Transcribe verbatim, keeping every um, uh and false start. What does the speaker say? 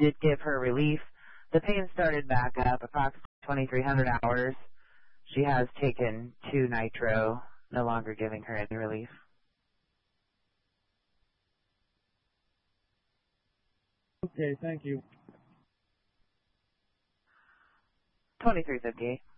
did give her relief. The pain started back up approximately twenty-three hundred hours. She has taken two nitro, no longer giving her any relief. Okay, thank you. twenty-three fifty-eight.